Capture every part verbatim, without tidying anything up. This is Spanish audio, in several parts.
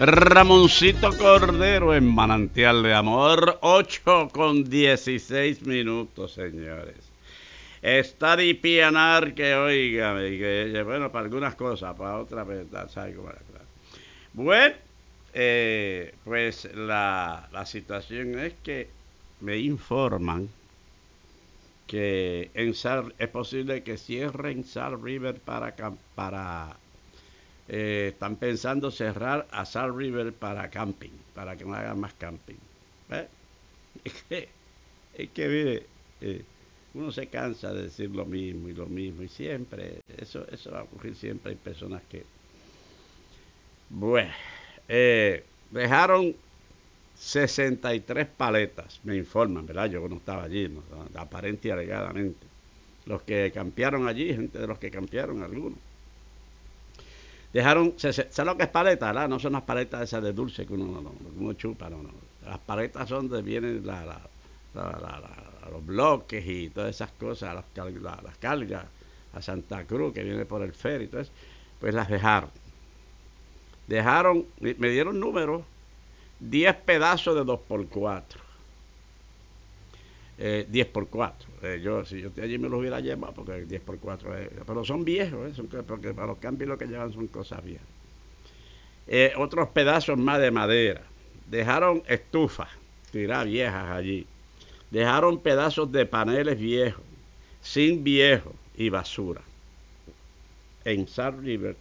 Ramoncito Cordero en Manantial de Amor, ocho con dieciséis minutos, señores. Study pianar que oiga, que bueno, para algunas cosas, para otras, ¿verdad? ¿Sabe cómo era? Claro. Bueno, eh, pues la, la situación es que me informan que en Sal, es posible que cierren Sal River para, para eh, están pensando cerrar a Sal River para camping, para que no hagan más camping. ¿Eh? Es que, es que mire, eh, uno se cansa de decir lo mismo y lo mismo y siempre, eso, eso va a ocurrir siempre. Hay personas que, bueno, eh, dejaron sesenta y tres paletas, me informan, ¿verdad? Yo no estaba allí, ¿no? Aparente y alegadamente. Los que campearon allí, gente de los que campearon, algunos. Dejaron, ¿sabes lo que es paleta? ¿Verdad? No son las paletas esas de dulce que uno, no, no, uno chupa, no, no. Las paletas son donde vienen la, la, la, la, la, los bloques y todas esas cosas, las, la, las cargas a Santa Cruz que viene por el ferry y todo eso. Pues las dejaron. Dejaron, me dieron números, diez pedazos de dos por cuatro. Eh, diez por cuatro. Eh, yo, si yo allí me los hubiera llevado, porque diez por cuatro, eh, pero son viejos, eh, son, porque para los campings lo que llevan son cosas viejas. Eh, otros pedazos más de madera. Dejaron estufas, tiradas viejas allí. Dejaron pedazos de paneles viejos, zinc viejo y basura. En Sal River,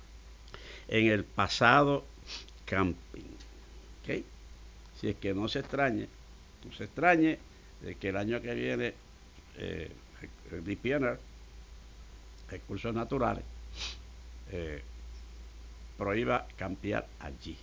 en el pasado camping. ¿Okay? Si es que no se extrañe, no se extrañe de que el año que viene eh, el D P N R, Recursos Naturales, eh, prohíba campear allí.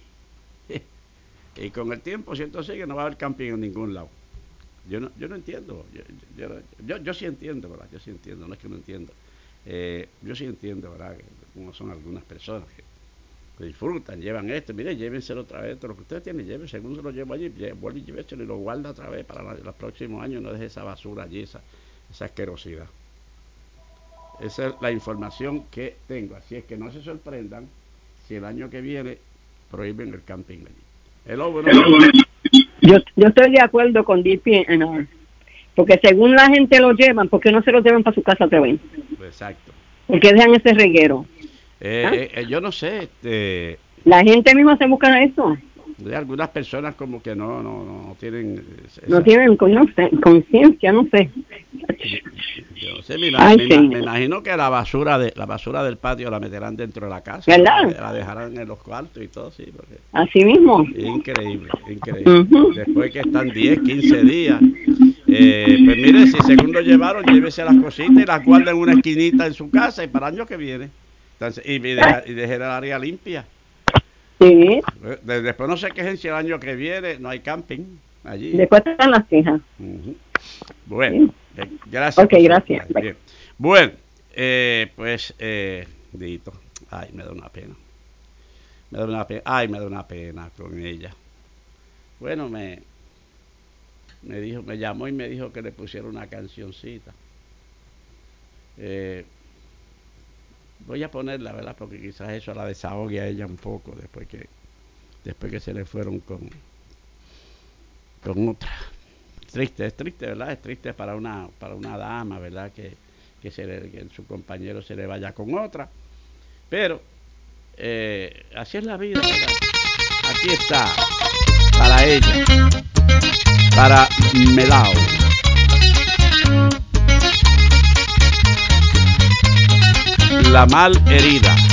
Y con el tiempo, si esto sigue, no va a haber camping en ningún lado. Yo no, yo no entiendo. Yo, yo, yo, yo sí entiendo, ¿verdad? Yo sí entiendo, no es que no entiendo. Eh, yo sí entiendo, ¿verdad? Como son algunas personas que, que disfrutan, llevan esto. Mire, llévenselo otra vez, todo lo que ustedes tienen, llévense. Según se lo llevo allí, vuelve y llévenselo y lo guarda otra vez para la, los próximos años. No deje esa basura allí, esa, esa asquerosidad. Esa es la información que tengo. Así es que no se sorprendan si el año que viene prohíben el camping allí. Hello, bueno, yo, yo estoy de acuerdo con D P N R, porque según la gente lo llevan, ¿por qué no se lo llevan para su casa otra vez? Exacto. ¿Por qué dejan ese reguero? Eh, ¿Ah? eh, eh, yo no sé. Este, la gente misma se busca eso. De algunas personas como que no no no tienen esa, no tienen no sé, conciencia, no sé. Yo no sé, me, Ay, me, sí. me imagino que la basura de la basura del patio la meterán dentro de la casa, ¿verdad? La, la dejarán en los cuartos y todo, sí, porque así mismo. Increíble, increíble. Uh-huh. Después que están diez, quince días, eh, pues mire, si según lo llevaron, llévese las cositas y las guarda en una esquinita en su casa y para el año que viene. Entonces, y, y, deja, y deje el área limpia. Sí. Después no se quejen si el año que viene no hay camping allí. Después están las quejas. Uh-huh. Bueno, sí. Gracias. Ok, gracias. Bien. Bueno, eh, pues, eh, Dito, ay, me da una pena. Me da una pena, ay, me da una pena con ella. Bueno, me, me dijo, me llamó y me dijo que le pusiera una cancioncita. Eh, voy a ponerla, ¿verdad? Porque quizás eso la desahogue a ella un poco después que después que se le fueron con con otra. Triste, es triste, ¿verdad? Es triste para una para una dama, ¿verdad? Que que, se le, que su compañero se le vaya con otra. Pero eh, así es la vida, ¿verdad? Aquí está para ella, para Melao. La mal herida.